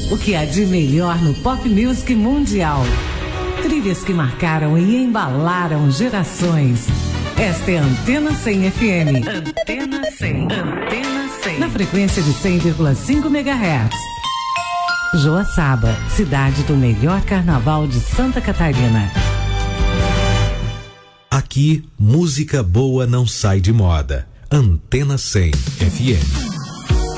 O que há de melhor no pop music mundial. Trilhas que marcaram e embalaram gerações. Esta é a Antena 100 FM. Antena 100. Antena 100. Na frequência de 100,5 MHz. Joaçaba, cidade do melhor carnaval de Santa Catarina. Aqui, música boa não sai de moda. Antena 100 FM.